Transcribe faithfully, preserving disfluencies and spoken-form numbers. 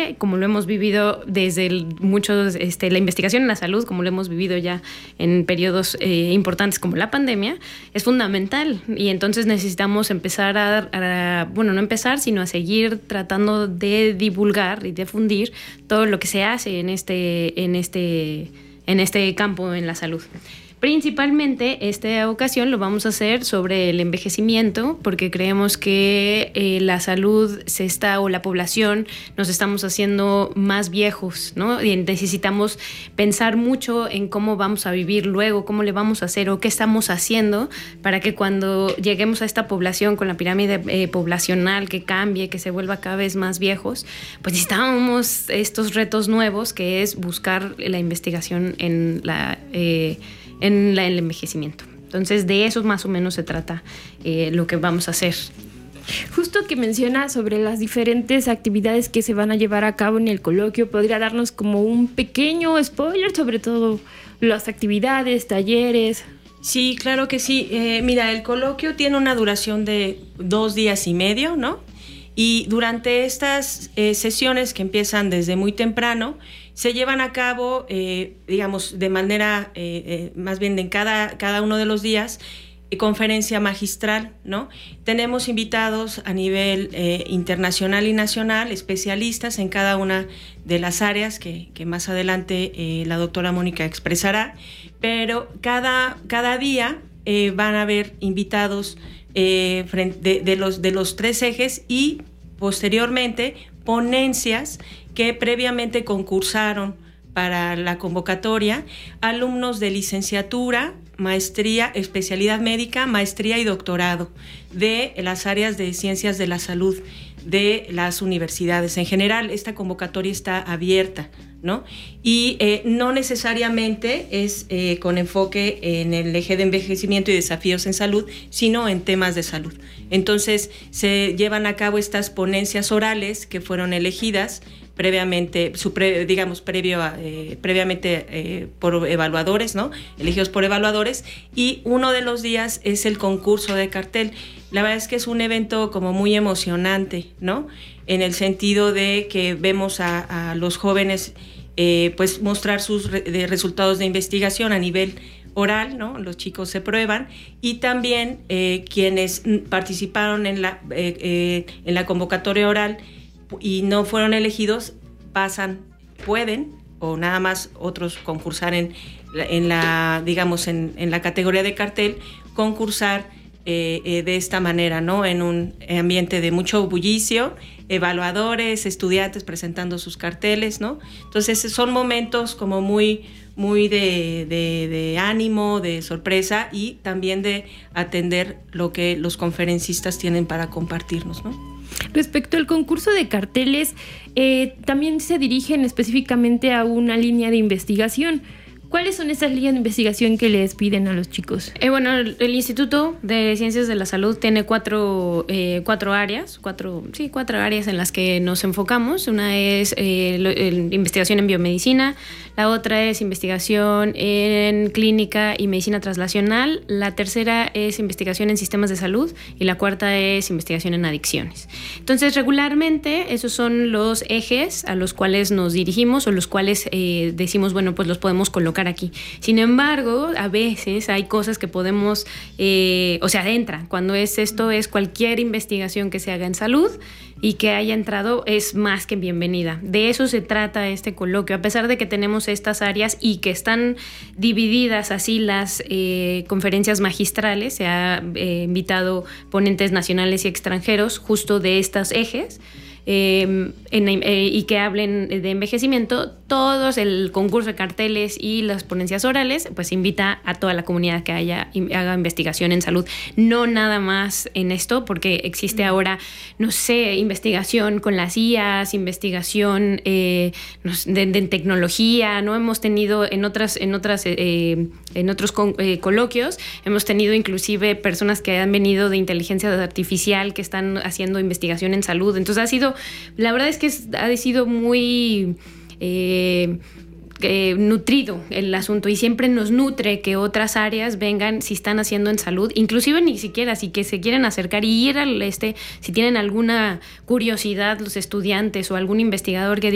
importante, como lo hemos vivido desde el, muchos, este, la investigación en la salud, como lo hemos vivido ya en periodos eh, importantes como la pandemia, es fundamental. Y entonces necesitamos empezar a, a, bueno, no empezar, sino a seguir tratando de divulgar y difundir todo lo que se hace en este, en este, en este campo en la salud. Principalmente esta ocasión lo vamos a hacer sobre el envejecimiento, porque creemos que eh, la salud se está, o la población nos estamos haciendo más viejos, ¿no? Y necesitamos pensar mucho en cómo vamos a vivir luego, cómo le vamos a hacer o qué estamos haciendo para que cuando lleguemos a esta población con la pirámide eh, poblacional que cambie, que se vuelva cada vez más viejos, pues necesitamos estos retos nuevos, que es buscar la investigación en la... Eh, en la, el envejecimiento. Entonces, de eso más o menos se trata eh, lo que vamos a hacer. Justo que menciona sobre las diferentes actividades que se van a llevar a cabo en el coloquio, ¿podría darnos como un pequeño spoiler sobre todo las actividades, talleres? Sí, claro que sí. Eh, mira, el coloquio tiene una duración de dos días y medio, ¿no? Y durante estas eh, sesiones que empiezan desde muy temprano, se llevan a cabo, eh, digamos, de manera, eh, eh, más bien en cada, cada uno de los días, eh, conferencia magistral, ¿no? Tenemos invitados a nivel eh, internacional y nacional, especialistas en cada una de las áreas que, que más adelante eh, la doctora Mónica expresará, pero cada, cada día eh, van a haber invitados eh, de, de, los, de los tres ejes y posteriormente ponencias que previamente concursaron para la convocatoria, alumnos de licenciatura, maestría, especialidad médica, maestría y doctorado de las áreas de ciencias de la salud de las universidades. En general, esta convocatoria está abierta, ¿no? Y eh, no necesariamente es eh, con enfoque en el eje de envejecimiento y desafíos en salud, sino en temas de salud. Entonces, se llevan a cabo estas ponencias orales que fueron elegidas previamente, su pre, digamos, previo a, eh, previamente eh, por evaluadores, ¿no? Elegidos por evaluadores, y uno de los días es el concurso de cartel. La verdad es que es un evento como muy emocionante, ¿no? En el sentido de que vemos a, a los jóvenes eh, pues mostrar sus re, de resultados de investigación a nivel oral, ¿no? Los chicos se prueban, y también eh, quienes participaron en la, eh, eh, en la convocatoria oral y no fueron elegidos, pasan, pueden, o nada más otros concursar en, en la, digamos, en, en la categoría de cartel, concursar eh, eh, de esta manera, ¿no? En un ambiente de mucho bullicio, evaluadores, estudiantes presentando sus carteles, ¿no? Entonces son momentos como muy, muy de, de, de ánimo, de sorpresa, y también de atender lo que los conferencistas tienen para compartirnos, ¿no? Respecto al concurso de carteles, eh, también se dirigen específicamente a una línea de investigación. ¿Cuáles son esas líneas de investigación que les piden a los chicos? Eh, bueno, el, el Instituto de Ciencias de la Salud tiene cuatro, eh, cuatro áreas, cuatro, sí, cuatro áreas en las que nos enfocamos. Una es eh, lo, el, investigación en biomedicina, la otra es investigación en clínica y medicina translacional, la tercera es investigación en sistemas de salud y la cuarta es investigación en adicciones. Entonces, regularmente esos son los ejes a los cuales nos dirigimos, o los cuales eh, decimos, bueno, pues los podemos colocar aquí. Sin embargo, a veces hay cosas que podemos, eh, o sea, entra. Cuando es esto, es cualquier investigación que se haga en salud y que haya entrado, es más que bienvenida. De eso se trata este coloquio. A pesar de que tenemos estas áreas y que están divididas así las eh, conferencias magistrales, se ha eh, invitado ponentes nacionales y extranjeros justo de estos ejes, Eh, en, eh, y que hablen de envejecimiento. Todos, el concurso de carteles y las ponencias orales, pues invita a toda la comunidad que haya, haga investigación en salud. No nada más en esto, porque existe ahora, no sé, investigación con las I As, investigación eh, de, de tecnología, ¿no? Hemos tenido en otras, en otras, eh, en otros con, eh, coloquios, hemos tenido inclusive personas que han venido de inteligencia artificial que están haciendo investigación en salud. Entonces ha sido, la verdad es que es, ha sido muy eh, eh, nutrido el asunto, y siempre nos nutre que otras áreas vengan si están haciendo en salud, inclusive ni siquiera si que se quieren acercar y ir al este, si tienen alguna curiosidad los estudiantes o algún investigador que